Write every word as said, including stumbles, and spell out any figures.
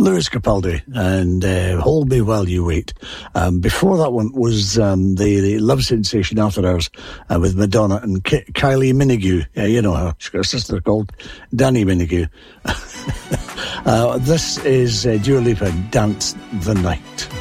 Lewis Capaldi and uh, Hold Me While You Wait. Um, before that one was um, the, the love sensation After Hours uh, with Madonna and K- Kylie Minogue. Yeah, you know her. She's got a sister called Danny Minogue. uh, this is uh, Dua Lipa, Dance the Night.